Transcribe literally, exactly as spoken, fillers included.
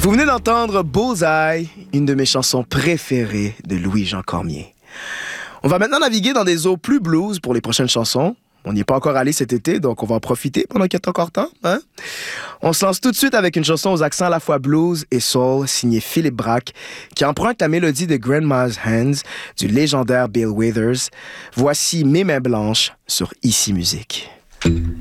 Vous venez d'entendre Bullseye, une de mes chansons préférées de Louis-Jean Cormier. On va maintenant naviguer dans des eaux plus blues pour les prochaines chansons. On n'y est pas encore allé cet été, donc on va en profiter pendant qu'il y a encore temps. Hein? On se lance tout de suite avec une chanson aux accents à la fois blues et soul, signée Philippe Braque, qui emprunte la mélodie de Grandma's Hands du légendaire Bill Withers. Voici Mes mains blanches sur Ici Musique.